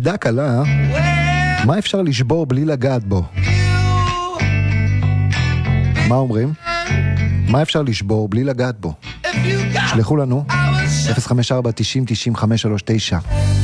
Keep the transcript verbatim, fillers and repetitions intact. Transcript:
חידה קלה, מה אפשר לשבור בלי לגעת בו? מה אומרים? מה אפשר לשבור בלי לגעת בו? שלחו לנו אפס חמש ארבע תשעים תשעים חמש שלוש תשע.